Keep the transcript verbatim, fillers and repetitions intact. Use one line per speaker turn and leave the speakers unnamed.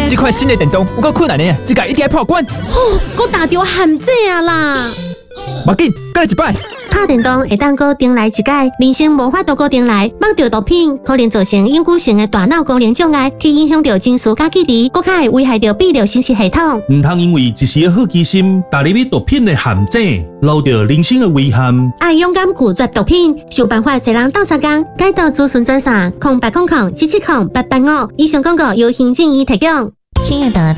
这款新的电动有够困难的，这个一定要破关。
哦，搁打着陷阱啊啦！
无紧，再来一摆。
拍电动会当搁重来一届，人生无法度搁重来。摸着毒品可能造成永久性的大脑功能障碍，去影响到情绪甲记忆，搁较会危害到泌尿生殖系统。
唔通因为一时的好奇心，踏入去毒品的陷阱，留着人生的危险。
爱勇敢拒绝毒品，想办法一人斗相共，改到资讯专线：空八空空七七空八八五。以上广告由行政院提供。亲爱的